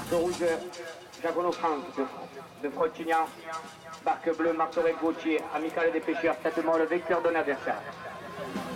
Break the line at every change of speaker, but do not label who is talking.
Marque rouge, Jagono Franck de Frotignan. Barque bleue, Martorek Gauthier, Amical des pêcheurs, tête molle, vecteur d'un adversaire.